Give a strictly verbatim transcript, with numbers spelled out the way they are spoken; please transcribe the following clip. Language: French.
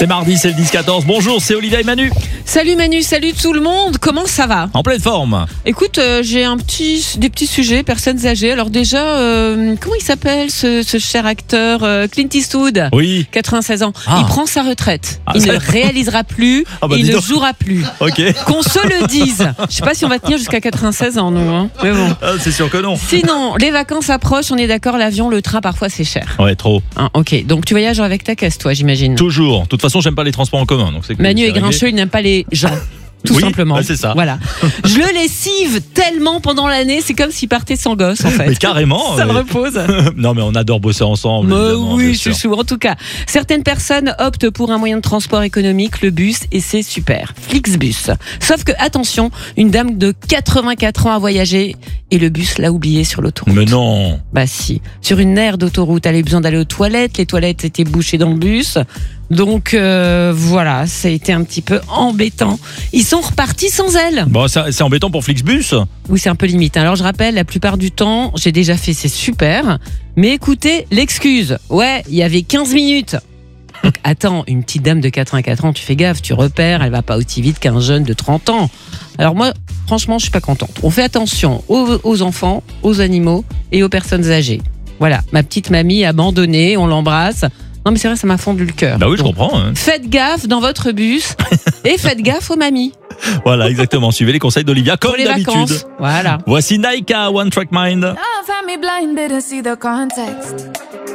C'est mardi, c'est le dix quatorze. Bonjour, c'est Olivia et Manu. Salut Manu, salut tout le monde, comment ça va? En pleine forme. Écoute, euh, j'ai un petit, des petits sujets, personnes âgées. Alors déjà, euh, comment il s'appelle ce, ce cher acteur euh, Clint Eastwood? Oui. quatre-vingt-seize ans. Ah. Il prend sa retraite. Ah, il ça... ne réalisera plus, ah bah, il ne donc. jouera plus. Ok. Qu'on se le dise. Je sais pas si on va tenir jusqu'à quatre-vingt-seize ans, nous. Hein. Mais bon. Ah, c'est sûr que non. Sinon, les vacances approchent, on est d'accord, l'avion, le train, parfois c'est cher. Ouais, trop. Hein, ok, donc tu voyages avec ta caisse, toi, j'imagine. Toujours. De toute façon, j'aime pas les transports en commun. Donc c'est que Manu c'est est grincheux, il n'aime pas les gens. Tout oui, simplement. bah c'est ça. Voilà. Je le lessive tellement pendant l'année, c'est comme s'il partait sans gosse en fait. Mais carrément. Ça mais... me repose. Non, mais on adore bosser ensemble. Mais oui, chouchou. En tout cas, certaines personnes optent pour un moyen de transport économique, le bus, et c'est super. Flixbus. Sauf que, attention, une dame de quatre-vingt-quatre ans a voyagé et le bus l'a oublié sur l'autoroute. Mais non. Bah si. Sur une aire d'autoroute, elle avait besoin d'aller aux toilettes. Les toilettes étaient bouchées dans le bus. Donc euh, voilà, ça a été un petit peu embêtant. Ils sont repartis sans elle. Bon, ça, c'est embêtant pour Flixbus. Oui, c'est un peu limite. Alors je rappelle, la plupart du temps, j'ai déjà fait, c'est super. Mais écoutez, l'excuse. Ouais, il y avait quinze minutes. Donc attends, une petite dame de quatre-vingt-quatre ans, tu fais gaffe, tu repères, elle va pas aussi vite qu'un jeune de trente ans. Alors moi, franchement, je suis pas contente. On fait attention aux, aux enfants, aux animaux et aux personnes âgées. Voilà, ma petite mamie abandonnée, on l'embrasse. Non mais c'est vrai, ça m'a fondu le cœur. Bah oui, je Donc, comprends. Hein. Faites gaffe dans votre bus et faites gaffe aux mamies. Voilà, exactement. Suivez les conseils d'Olivia comme Pour les d'habitude. vacances. Voilà. Voici Naika, One Track Mind. Love had me blinded to see the context.